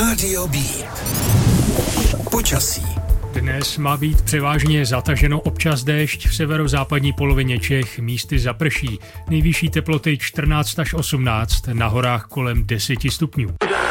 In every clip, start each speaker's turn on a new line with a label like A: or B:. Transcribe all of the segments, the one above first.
A: Rádio B. Počasí.
B: Dnes má být převážně zataženo, občas déšť, v severozápadní polovině Čech místy zaprší. Nejvyšší teploty 14 až 18, na horách kolem 10 stupňů.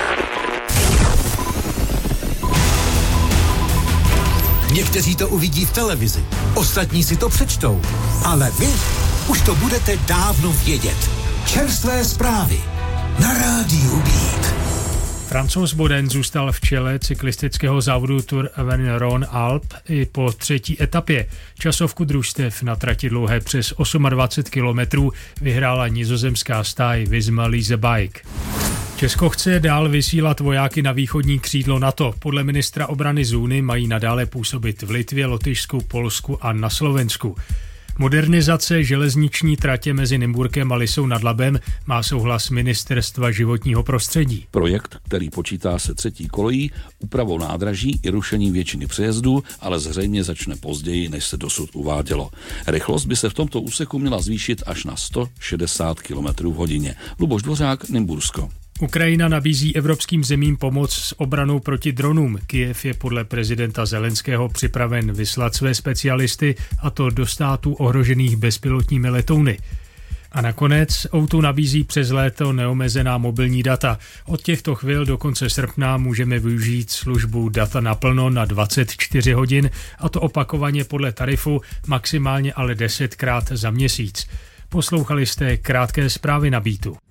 A: Někteří to uvidí v televizi, ostatní si to přečtou, ale vy už to budete dávno vědět. Čerstvé zprávy na Rádiu Beat.
B: Francouz Bodin zůstal v čele cyklistického závodu Tour Auvergne-Rhône-Alpes i po třetí etapě. Časovku družstev na trati dlouhé přes 28 kilometrů vyhrála nizozemská stáj Visma Lease Bike. Česko chce dál vysílat vojáky na východní křídlo NATO. Podle ministra obrany Zůny mají nadále působit v Litvě, Lotyšsku, Polsku a na Slovensku. Modernizace železniční tratě mezi Nymburkem a Lysou nad Labem má souhlas Ministerstva životního prostředí.
C: Projekt, který počítá se třetí kolejí, úpravou nádraží i rušením většiny přejezdů, ale zřejmě začne později, než se dosud uvádělo. Rychlost by se v tomto úseku měla zvýšit až na 160 km v hodině. Luboš Dvořák, Nymbursko.
B: Ukrajina nabízí evropským zemím pomoc s obranou proti dronům. Kyjev je podle prezidenta Zelenského připraven vyslat své specialisty, a to do států ohrožených bezpilotními letouny. A nakonec O2 nabízí přes léto neomezená mobilní data. Od těchto chvil do konce srpna můžeme využít službu data naplno na 24 hodin, a to opakovaně podle tarifu, maximálně ale 10krát za měsíc. Poslouchali jste krátké zprávy na Beatu.